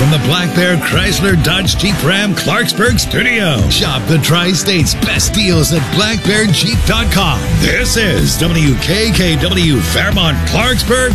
from the Black Bear Chrysler Dodge Jeep Ram Clarksburg studio. Shop the Tri-State's best deals at blackbearjeep.com. This is WKKW Fairmont Clarksburg